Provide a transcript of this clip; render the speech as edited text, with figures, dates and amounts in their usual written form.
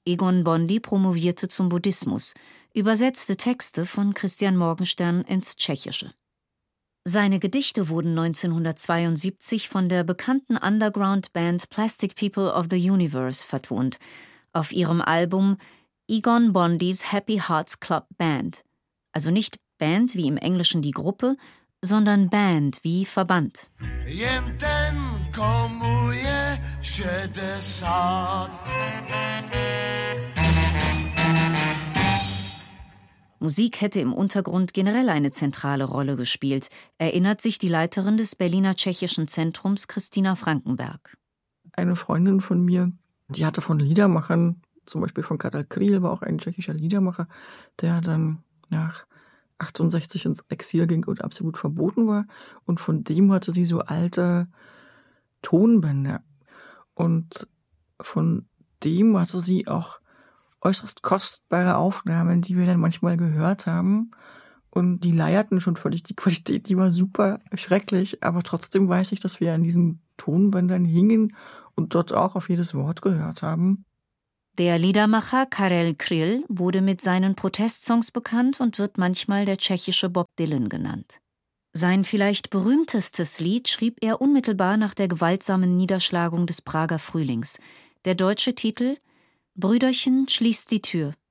Egon Bondy promovierte zum Buddhismus, übersetzte Texte von Christian Morgenstern ins Tschechische. Seine Gedichte wurden 1972 von der bekannten Underground-Band Plastic People of the Universe vertont, auf ihrem Album Egon Bondy's Happy Hearts Club Band. Also nicht Band wie im Englischen die Gruppe, sondern Band wie Verband. Jen ten, komu je 60. Musik hätte im Untergrund generell eine zentrale Rolle gespielt, erinnert sich die Leiterin des Berliner Tschechischen Zentrums Christina Frankenberg. Eine Freundin von mir, die hatte von Liedermachern, zum Beispiel von Karel Kryl, war auch ein tschechischer Liedermacher, der dann nach 68 ins Exil ging und absolut verboten war. Und von dem hatte sie so alte Tonbänder. Und von dem hatte sie auch äußerst kostbare Aufnahmen, die wir dann manchmal gehört haben. Und die leierten schon völlig. Die Qualität, die war super schrecklich. Aber trotzdem weiß ich, dass wir an diesen Tonbändern hingen und dort auch auf jedes Wort gehört haben. Der Liedermacher Karel Kryl wurde mit seinen Protestsongs bekannt und wird manchmal der tschechische Bob Dylan genannt. Sein vielleicht berühmtestes Lied schrieb er unmittelbar nach der gewaltsamen Niederschlagung des Prager Frühlings. Der deutsche Titel »Brüderchen, schließt die Tür«.